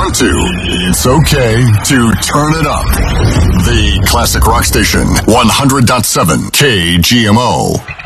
want to. It's okay to turn it up. The Classic Rock Station, 100.7 KGMO.